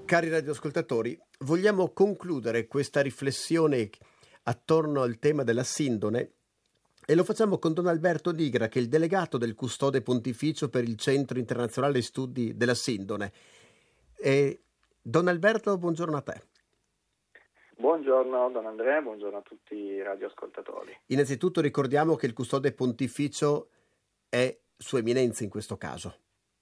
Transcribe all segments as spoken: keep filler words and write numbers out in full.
Cari radioascoltatori, vogliamo concludere questa riflessione attorno al tema della sindone e lo facciamo con Don Alberto Nigra, che è il delegato del Custode Pontificio per il Centro Internazionale Studi della Sindone. E Don Alberto, buongiorno a te. Buongiorno Don Andrea, buongiorno a tutti i radioascoltatori. Innanzitutto ricordiamo che il Custode Pontificio è Sua Eminenza in questo caso.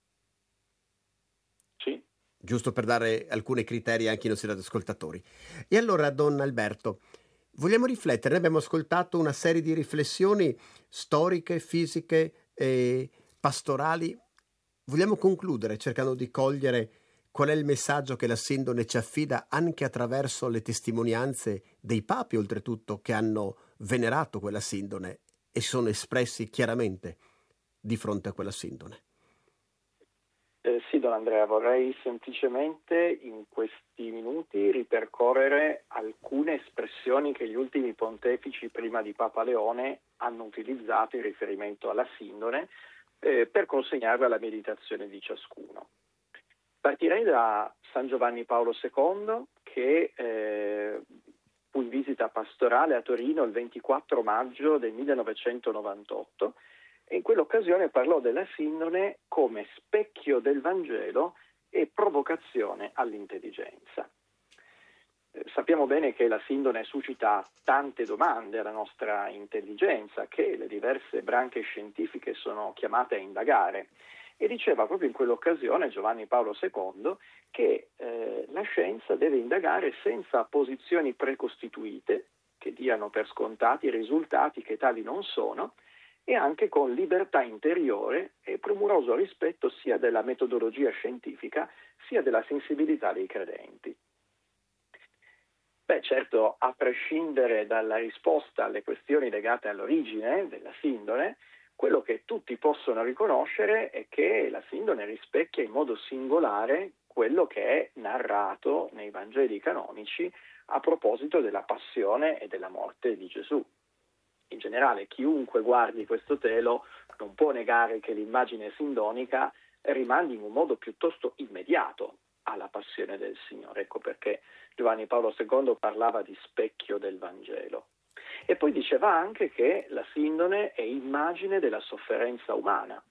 Sì. Giusto per dare alcuni criteri anche ai nostri radioascoltatori. E allora, Don Alberto, vogliamo riflettere. Noi abbiamo ascoltato una serie di riflessioni storiche, fisiche e pastorali. Vogliamo concludere cercando di cogliere qual è il messaggio che la Sindone ci affida anche attraverso le testimonianze dei papi, oltretutto, che hanno venerato quella Sindone e si sono espressi chiaramente di fronte a quella Sindone. Eh, sì, Don Andrea, vorrei semplicemente in questi minuti ripercorrere alcune espressioni che gli ultimi pontefici prima di Papa Leone hanno utilizzato in riferimento alla Sindone eh, per consegnarla alla meditazione di ciascuno. Partirei da San Giovanni Paolo secondo, che eh, fu in visita pastorale a Torino il ventiquattro maggio del millenovecentonovantotto, e in quell'occasione parlò della Sindone come specchio del Vangelo e provocazione all'intelligenza. Eh, sappiamo bene che la Sindone suscita tante domande alla nostra intelligenza che le diverse branche scientifiche sono chiamate a indagare, e diceva proprio in quell'occasione Giovanni Paolo secondo che eh, la scienza deve indagare senza posizioni precostituite che diano per scontati risultati che tali non sono, e anche con libertà interiore e premuroso rispetto sia della metodologia scientifica sia della sensibilità dei credenti. Beh, certo, a prescindere dalla risposta alle questioni legate all'origine della Sindone, quello che tutti possono riconoscere è che la Sindone rispecchia in modo singolare quello che è narrato nei Vangeli canonici a proposito della passione e della morte di Gesù. In generale, chiunque guardi questo telo non può negare che l'immagine sindonica rimandi in un modo piuttosto immediato alla passione del Signore. Ecco perché Giovanni Paolo secondo parlava di specchio del Vangelo. E poi diceva anche che la Sindone è immagine della sofferenza umana,